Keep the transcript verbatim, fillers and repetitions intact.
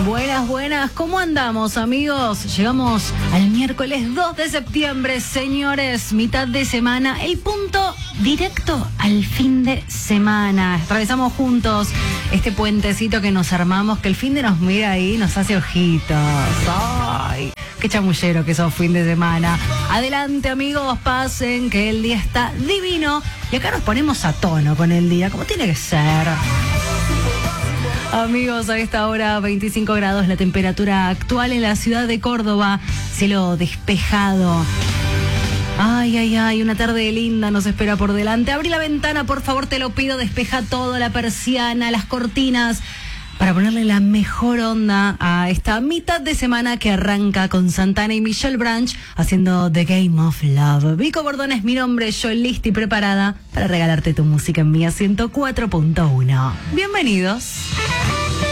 Buenas, buenas, ¿cómo andamos, amigos? Llegamos al miércoles dos de septiembre, señores, mitad de semana, el punto directo al fin de semana. Atravesamos juntos este puentecito que nos armamos, que el fin de nos mira ahí, nos hace ojitos. ¡Ay! ¡Qué chamullero que son fin de semana! Adelante, amigos, pasen, que el día está divino. Y acá nos ponemos a tono con el día, como tiene que ser. Amigos, a esta hora veinticinco grados la temperatura actual en la ciudad de Córdoba, cielo despejado. Ay, ay, ay, una tarde linda nos espera por delante. Abrí la ventana, por favor, te lo pido, despeja todo, la persiana, las cortinas, para ponerle la mejor onda a esta mitad de semana que arranca con Santana y Michelle Branch haciendo The Game of Love. Vico Bordón es mi nombre, yo lista y preparada para regalarte tu música en Mía ciento cuatro punto uno. Bienvenidos.